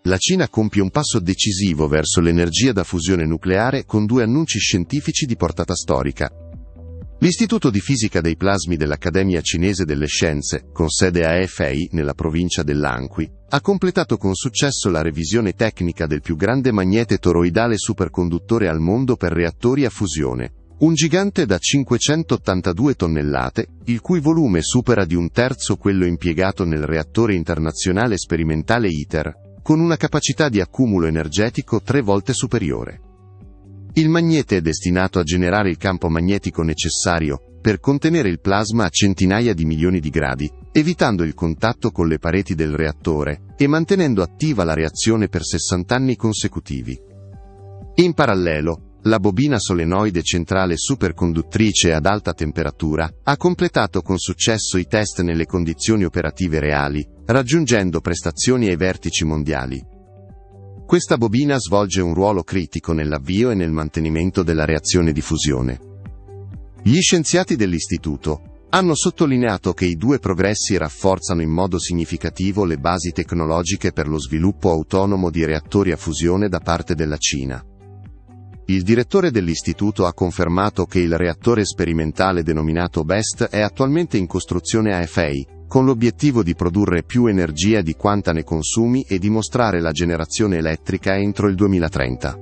La Cina compie un passo decisivo verso l'energia da fusione nucleare con 2 annunci scientifici di portata storica. L'Istituto di Fisica dei Plasmi dell'Accademia Cinese delle Scienze, con sede a Hefei, nella provincia dell'Anhui, ha completato con successo la revisione tecnica del più grande magnete toroidale superconduttore al mondo per reattori a fusione, un gigante da 582 tonnellate, il cui volume supera di 1/3 quello impiegato nel reattore internazionale sperimentale ITER, con una capacità di accumulo energetico 3 volte superiore. Il magnete è destinato a generare il campo magnetico necessario per contenere il plasma a centinaia di milioni di gradi, evitando il contatto con le pareti del reattore e mantenendo attiva la reazione per 60 anni consecutivi. In parallelo, la bobina solenoide centrale superconduttrice ad alta temperatura ha completato con successo i test nelle condizioni operative reali, raggiungendo prestazioni ai vertici mondiali. Questa bobina svolge un ruolo critico nell'avvio e nel mantenimento della reazione di fusione. Gli scienziati dell'istituto hanno sottolineato che i 2 progressi rafforzano in modo significativo le basi tecnologiche per lo sviluppo autonomo di reattori a fusione da parte della Cina. Il direttore dell'istituto ha confermato che il reattore sperimentale denominato BEST è attualmente in costruzione a Hefei, con l'obiettivo di produrre più energia di quanta ne consumi e dimostrare la generazione elettrica entro il 2030.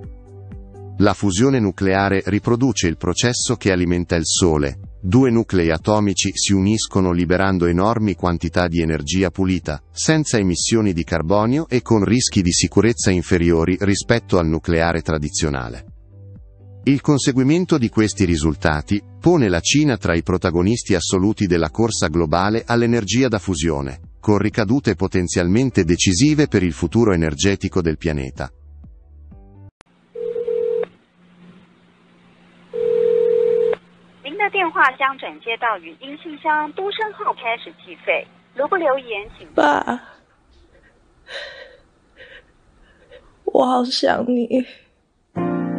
La fusione nucleare riproduce il processo che alimenta il Sole. 2 nuclei atomici si uniscono liberando enormi quantità di energia pulita, senza emissioni di carbonio e con rischi di sicurezza inferiori rispetto al nucleare tradizionale. Il conseguimento di questi risultati pone la Cina tra i protagonisti assoluti della corsa globale all'energia da fusione, con ricadute potenzialmente decisive per il futuro energetico del pianeta. 您的电话将转接到语音信箱，嘟声后开始计费。如不留言，请。 爸，我好想你。